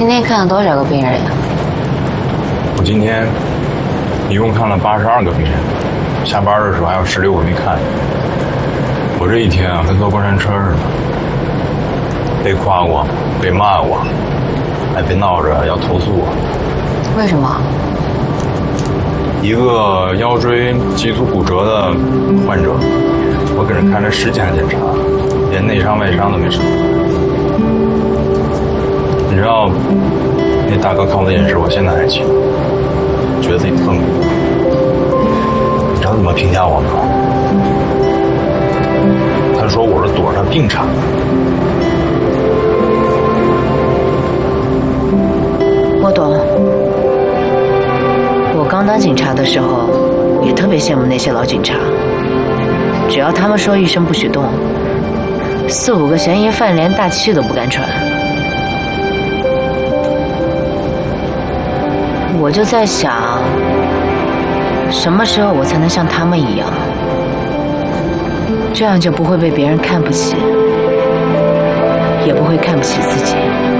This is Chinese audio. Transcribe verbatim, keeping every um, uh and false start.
今天看了多少个病人呀？ 我今天一共看了八十二个病人，下班的时候还有十六个没看。我这一天啊，跟坐过山车似的，被夸过，被骂过，还被闹着要投诉我。 为什么？ 一个腰椎棘突骨折的患者，我给人开了十几项检查，连内伤外伤都没什么。你知道，那大哥看我的眼神，我现在还记得，觉得自己特迷惑。你知道怎么评价我吗？他说我是躲着病场的。 我懂。我刚当警察的时候，也特别羡慕那些老警察。只要他们说一声不许动，四五个嫌疑犯连大气都不敢喘。我就在想，什么时候我才能像他们一样，这样就不会被别人看不起，也不会看不起自己。